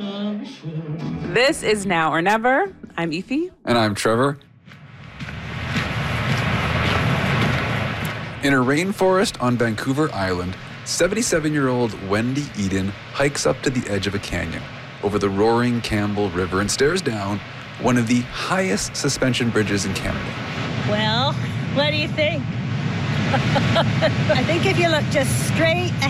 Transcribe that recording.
This is Now or Never. I'm Efi. And I'm Trevor. In a rainforest on Vancouver Island, 77-year-old Wendy Eden hikes up to the edge of a canyon over the roaring Campbell River and stares down one of the highest suspension bridges in Canada. Well, what do you think? I think if you look just straight